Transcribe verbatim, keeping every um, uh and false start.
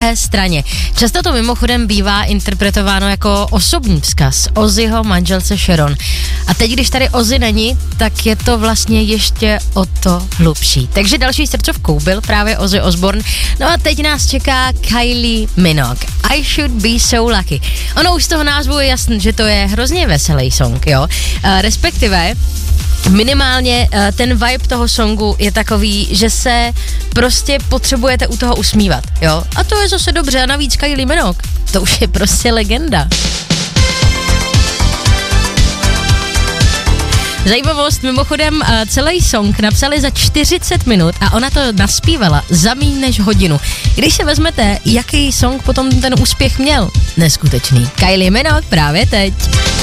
druhé straně. Často to mimochodem bývá interpretováno jako osobní vzkaz Ozzyho manželce Sharon. A teď, když tady Ozzy není, tak je to vlastně ještě o to hlubší. Takže další srdcovkou byl právě Ozzy Osbourne. No a teď nás čeká Kylie Minogue. I Should Be So Lucky. Ono už z toho názvu je jasný, že to je hrozně veselý song, jo. Uh, respektive minimálně uh, ten vibe toho songu je takový, že se prostě potřebujete u toho usmívat, jo. A to je zase dobře a navíc Kylie Minogue. To už je prostě legenda. Zajímavost, mimochodem celý song napsali za čtyřicet minut a ona to naspívala za míň než hodinu. Když se vezmete, jaký song potom ten úspěch měl? Neskutečný. Kylie Minogue právě teď.